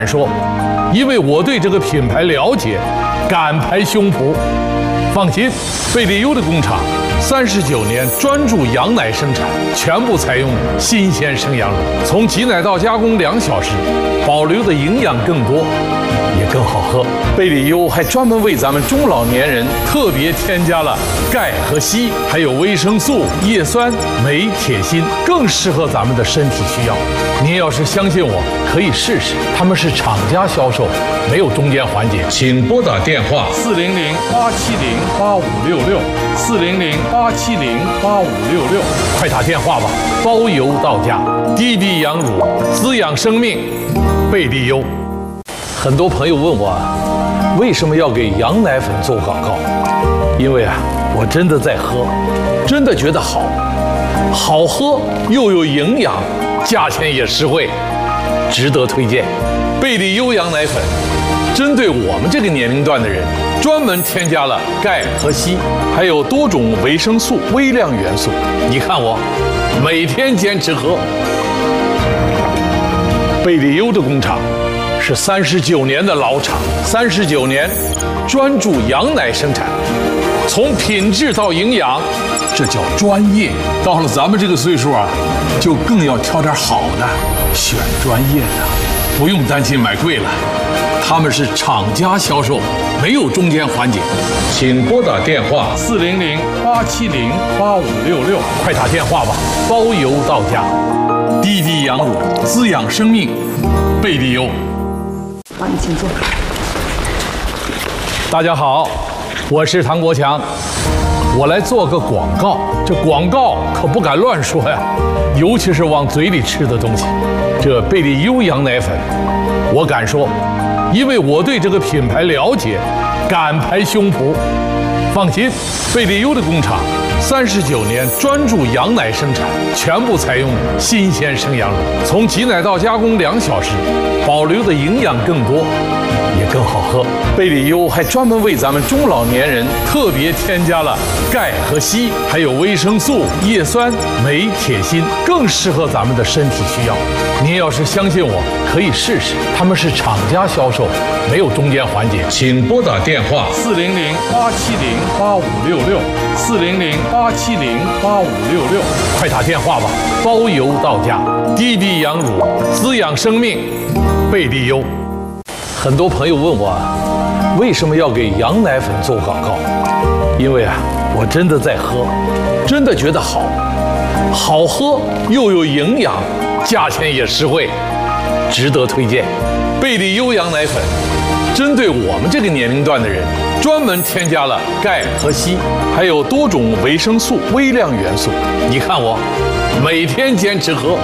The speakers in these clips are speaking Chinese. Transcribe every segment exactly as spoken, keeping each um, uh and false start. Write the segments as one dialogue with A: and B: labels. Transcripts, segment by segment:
A: 说，因为我对这个品牌了解，敢拍胸脯。放心，贝利优的工厂三十九年专注羊奶生产，全部采用新鲜生羊乳，从挤奶到加工两小时，保留的营养更多，也更好喝。贝利优还专门为咱们中老年人特别添加了钙和硒，还有维生素、叶酸、镁、铁、锌，更适合咱们的身体需要。您要是相信我，可以试试。他们是厂家销售，没有中间环节。请拨打电话四零零八七零八五六六四零零八七零八五六六，快打电话吧，包邮到家。滴滴羊乳滋养生命，贝利优。很多朋友问我，为什么要给羊奶粉做广告？因为啊，我真的在喝，真的觉得好，好喝又有营养，价钱也实惠，值得推荐。贝利优羊奶粉针对我们这个年龄段的人，专门添加了钙和硒，还有多种维生素、微量元素。你看我每天坚持喝。贝利优的工厂是三十九年的老厂，三十九年专注羊奶生产，从品质到营养，这叫专业。到了咱们这个岁数啊，就更要挑点好的，选专业的，不用担心买贵了。他们是厂家销售，没有中间环节。请拨打电话四零零八七零八五六六，快打电话吧，包邮到家。滴滴羊乳滋养生命，贝利优。
B: 好，你请坐。
A: 大家好，我是唐国强，我来做个广告。这广告可不敢乱说呀，尤其是往嘴里吃的东西。这贝利优羊奶粉，我敢说，因为我对这个品牌了解，敢拍胸脯。放心，贝利优的工厂三十九年专注羊奶生产，全部采用新鲜生羊乳，从挤奶到加工两小时，保留的营养更多，也更好喝。贝利优还专门为咱们中老年人特别添加了钙和硒，还有维生素、叶酸、镁、铁、锌，更适合咱们的身体需要。您要是相信我，可以试试。他们是厂家销售，没有中间环节。请拨打电话四零零八七零八五六六四零零八七零八五六六，快打电话吧，包邮到家。滴滴羊乳滋养生命，贝利优。很多朋友问我，为什么要给羊奶粉做广告？因为啊，我真的在喝，真的觉得好，好喝又有营养，价钱也实惠，值得推荐。贝利优羊奶粉针对我们这个年龄段的人，专门添加了钙和硒，还有多种维生素、微量元素。你看我每天坚持喝。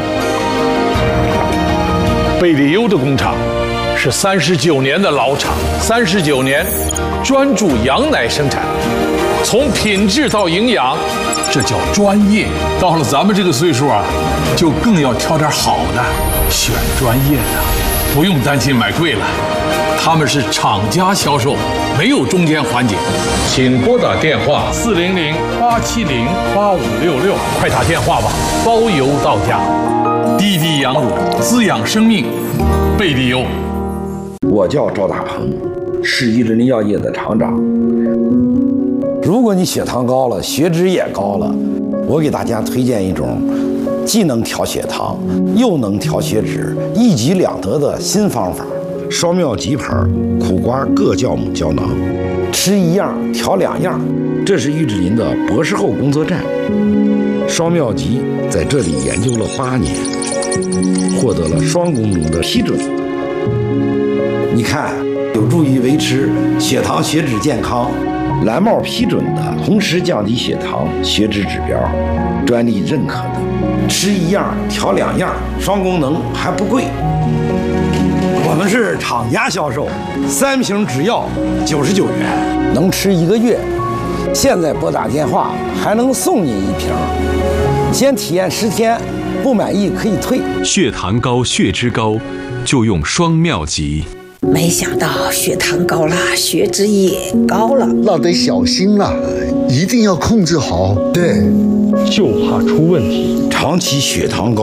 A: 贝利优的工厂是三十九年的老厂，三十九年专注羊奶生产，从品质到营养，这叫专业。到了咱们这个岁数啊，就更要挑点好的，选专业的，不用担心买贵了。他们是厂家销售，没有中间环节。请拨打电话四零零八七零八五六六，快打电话吧，包邮到家。滴滴羊乳滋养生命，贝利优。
C: 我叫赵大鹏，是伊林药业的厂长。如果你血糖高了，血脂也高了，我给大家推荐一种既能调血糖又能调血脂，一举两得的新方法。双妙吉牌苦瓜各酵母胶囊，吃一样调两样，这是玉芝林的博士后工作站。双妙吉在这里研究了八年，获得了双功能的批准。你看，有助于维持血糖血脂健康，蓝帽批准的，同时降低血糖血脂指标，专利认可的，吃一样调两样，双功能还不贵。我们是厂家销售，三瓶只要九十九元，能吃一个月。现在拨打电话还能送你一瓶，先体验十天，不满意可以退。
D: 血糖高、血脂高，就用双妙吉。
B: 没想到血糖高了，血脂也高了，
E: 那得小心了，一定要控制好。
C: 对，
F: 就怕出问题。
C: 长期血糖高，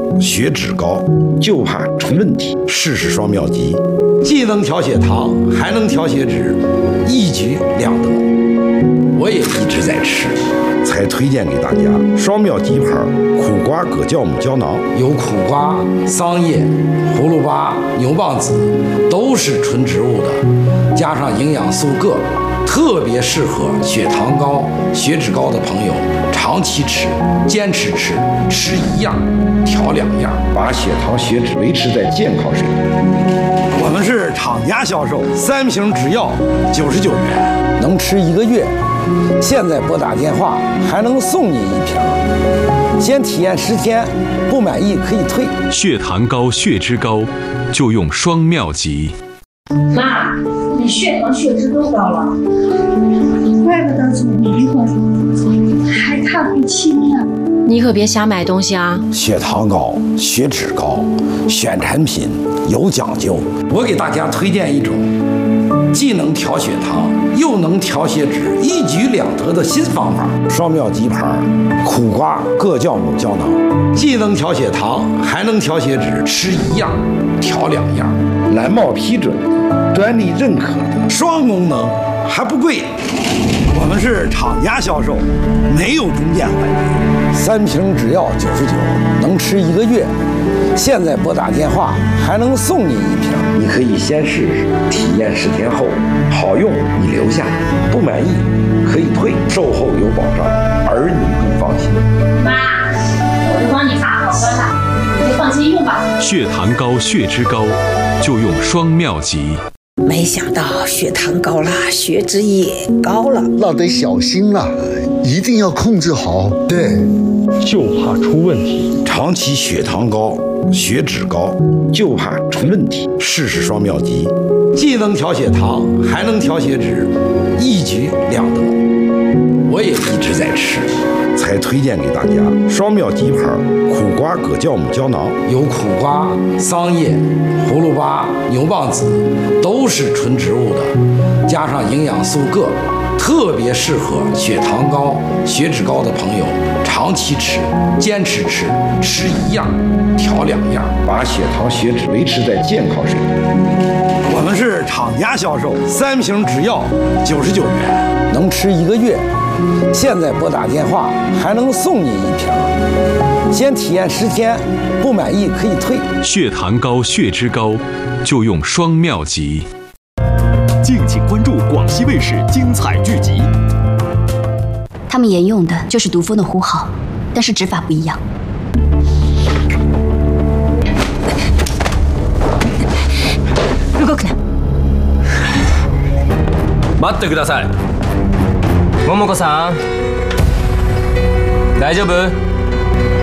C: 血脂高，就怕出问题。试试双妙吉，既能调血糖，还能调血脂，一举两得。我也一直在吃，才推荐给大家双妙吉牌苦瓜葛酵母胶囊，有苦瓜、桑叶、葫芦巴、牛蒡子，都是纯植物的，加上营养素铬，特别适合血糖高、血脂高的朋友长期吃，坚持吃，吃一样调两样，把血糖血脂维持在健康水平。我们是厂家销售，三瓶只要九十九元，能吃一个月。现在拨打电话还能送你一瓶，先体验十天，不满意可以退。
D: 血糖高、血脂高，就用双妙吉。
F: 妈，你血糖血脂都高了，
B: 怪不得总迷糊，还看不清呢。
G: 你可别瞎买东西啊！
C: 血糖高、血脂高，选产品有讲究。我给大家推荐一种既能调血糖又能调血脂，一举两得的新方法——双妙吉牌苦瓜葛酵母胶囊，既能调血糖，还能调血脂，吃一样调两样。蓝帽批准的，专利认可的，双功能，还不贵。我们是厂家销售，没有中间环节。三瓶只要九十九，能吃一个月。现在拨打电话还能送你一瓶，你可以先试试，体验十天后好用你留下，不满意可以退，售后有保障，儿女更放心。
F: 妈，我都帮你打好了啦，你就放心用吧。
D: 血糖高、血脂高，就用双妙吉。
B: 没想到血糖高了，血脂也高了，
E: 那得小心了，一定要控制好。对，
H: 就怕出问题。
C: 长期血糖高、血脂高，就怕出问题。试试双妙吉，既能调血糖，还能调血脂，一举两得。我也一直在吃，才推荐给大家双妙吉牌苦瓜葛酵母胶囊，有苦瓜、桑叶、葫芦巴、牛蒡子，都是纯植物的，加上营养素铬，特别适合血糖高、血脂高的朋友长期吃，坚持吃，吃一样调两样，把血糖血脂维持在健康水平。我们是厂家销售，三瓶只要九十九元，能吃一个月。现在拨打电话还能送你一瓶，先体验十天，不满意可以退。
D: 血糖高、血脂高，就用双妙吉。
I: 敬请关注广西卫视精彩剧集。
J: 他们沿用的就是毒蜂的呼号，但是指法不一样。動くな。
K: 待ってください。桃子さん、大丈夫？